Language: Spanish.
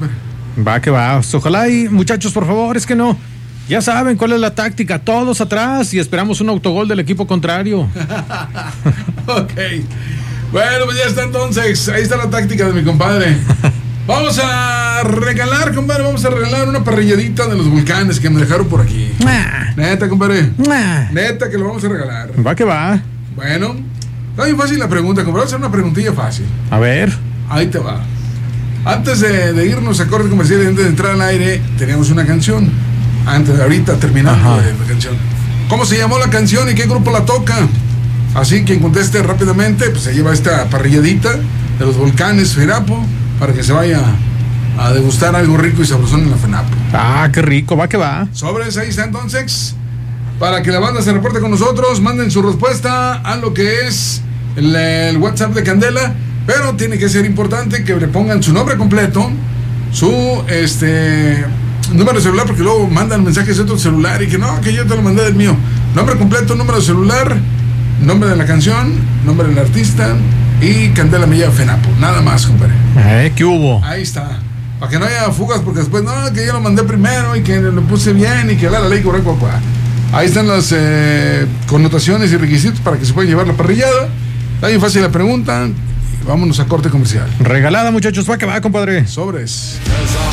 compadre. Va que va. Ojalá y muchachos, por favor, es que no. Ya saben cuál es la táctica. Todos atrás y esperamos un autogol del equipo contrario. Ok. Bueno, pues ya está entonces. Ahí está la táctica de mi compadre. Vamos a regalar, compadre. Vamos a regalar una parrilladita de los volcanes que me dejaron por aquí. Neta, compadre. Neta que lo vamos a regalar. Va que va. Bueno, está bien fácil la pregunta, compadre. Vamos a hacer una preguntilla fácil. A ver. Ahí te va. Antes de irnos a corte comercial y antes de entrar al aire, teníamos una canción. Antes de ahorita terminando la canción. ¿Cómo se llamó la canción y qué grupo la toca? Así quien conteste rápidamente, pues se lleva esta parrilladita de los volcanes FENAPO para que se vaya a degustar algo rico y sabrosón en la FENAPO. Ah, qué rico, va que va. Sobres, ahí está entonces. Para que la banda se reporte con nosotros, manden su respuesta a lo que es el WhatsApp de Candela. Pero tiene que ser importante que le pongan su nombre completo, su número de celular, porque luego mandan mensajes de otro celular y que no, que yo te lo mandé del mío. Nombre completo, número de celular, nombre de la canción, nombre del artista y Candela me lleva FENAPO. Nada más, compadre. ¿Qué hubo? Ahí está. Para que no haya fugas, porque después, no, que yo lo mandé primero y que lo puse bien y que la ley correcta. Ahí están las connotaciones y requisitos para que se pueda llevar la parrillada. Está bien fácil la pregunta. Vámonos a corte comercial. Regalada, muchachos, va que va, compadre. Sobres.